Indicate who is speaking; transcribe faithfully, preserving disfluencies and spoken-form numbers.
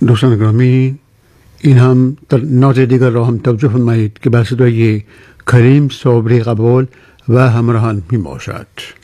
Speaker 1: دوستان گرامی، این هم در نوع دیگر را هم توجه فرمایید که بر صدای کریم صبری قبول و همراهان می باشد.